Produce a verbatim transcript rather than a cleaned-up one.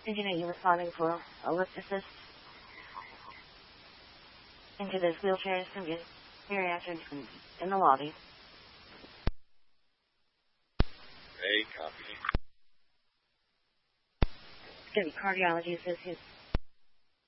Engine eight, you responding for a lift assist into this wheelchair is going to be bariatric in the lobby. Hey, copy. It's going to be cardiology associates.